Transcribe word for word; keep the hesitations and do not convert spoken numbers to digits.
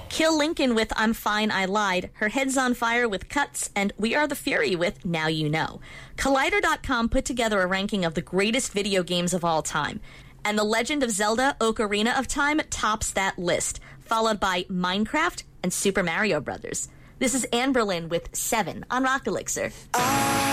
Kill Lincoln with I'm Fine, I Lied, Her Head's on Fire with Cuts, and We Are the Fury with Now You Know. Collider dot com put together a ranking of the greatest video games of all time, and The Legend of Zelda Ocarina of Time tops that list, followed by Minecraft and Super Mario Brothers. This is Anne Berlin with Seven on Rock Elixir. I